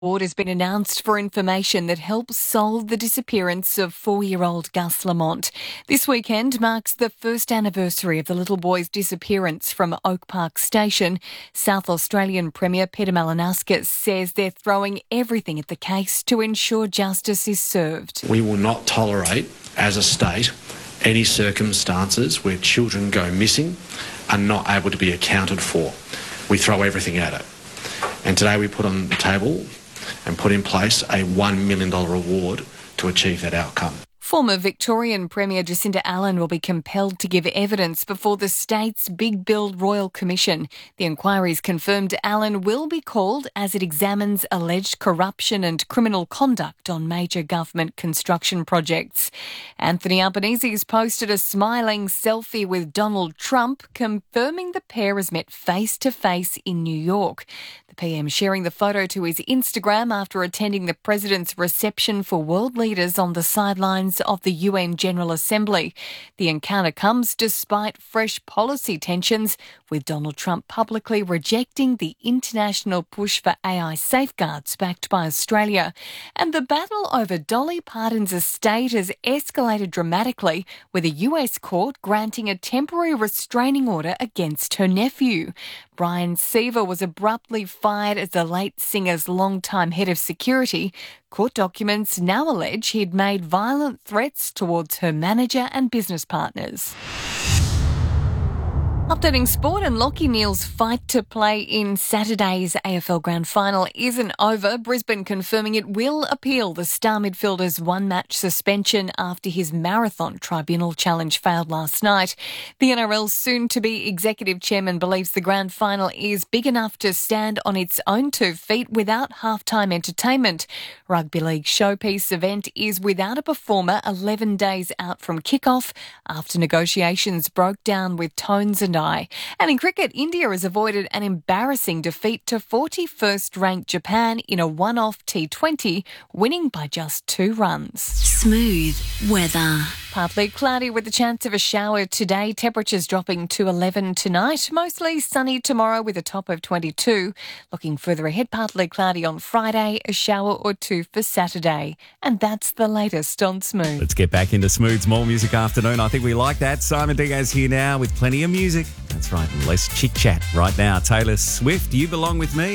Award has been announced for information that helps solve the disappearance of 4-year-old Gus Lamont. This weekend marks the first anniversary of the little boy's disappearance from Oak Park Station. South Australian Premier Peter Malinauskas says they're throwing everything at the case to ensure justice is served. We will not tolerate, as a state, any circumstances where children go missing and not able to be accounted for. We throw everything at it. And today we put on the table and put in place a $1 million reward to achieve that outcome. Former Victorian Premier Jacinta Allan will be compelled to give evidence before the state's Big Build Royal Commission. The inquiry's confirmed Allan will be called as it examines alleged corruption and criminal conduct on major government construction projects. Anthony Albanese has posted a smiling selfie with Donald Trump, confirming the pair has met face-to-face in New York. The PM sharing the photo to his Instagram after attending the president's reception for world leaders on the sidelines of the UN General Assembly. The encounter comes despite fresh policy tensions, with Donald Trump publicly rejecting the international push for AI safeguards backed by Australia. And the battle over Dolly Parton's estate has escalated dramatically, with a US court granting a temporary restraining order against her nephew. Brian Seaver was abruptly fired as the late singer's longtime head of security. Court documents now allege he'd made violent threats towards her manager and business partners. Updating sport, and Lachie Neale's fight to play in Saturday's AFL Grand Final isn't over. Brisbane confirming it will appeal the star midfielder's one-match suspension after his marathon tribunal challenge failed last night. The NRL's soon-to-be executive chairman believes the Grand Final is big enough to stand on its own 2 feet without halftime entertainment. Rugby League showpiece event is without a performer 11 days out from kickoff after negotiations broke down with Tones and I. And in cricket, India has avoided an embarrassing defeat to 41st ranked Japan in a one-off T20, winning by just 2 runs. Smooth weather. Partly cloudy with the chance of a shower today. Temperatures dropping to 11 tonight. Mostly sunny tomorrow with a top of 22. Looking further ahead, partly cloudy on Friday, a shower or 2 for Saturday. And that's the latest on Smooth. Let's get back into Smooth's More Music Afternoon. I think we like that. Simon Diaz here now with plenty of music. That's right, less chit-chat right now. Taylor Swift, You Belong With Me.